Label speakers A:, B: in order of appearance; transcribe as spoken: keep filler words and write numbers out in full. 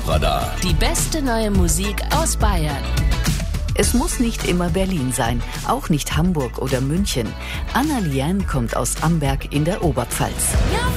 A: Top-Radar.
B: Die beste neue Musik aus Bayern.
C: Es muss nicht immer Berlin sein, auch nicht Hamburg oder München. Anna Liane kommt aus Amberg in der Oberpfalz.
B: Ja.